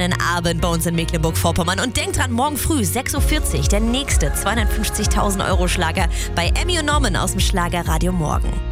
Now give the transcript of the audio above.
Abend bei uns in Mecklenburg-Vorpommern. Und denkt dran, morgen früh 6.40 Uhr, der nächste 250.000 Euro Schlager bei Emmy und Norman aus dem Schlagerradio Morgen.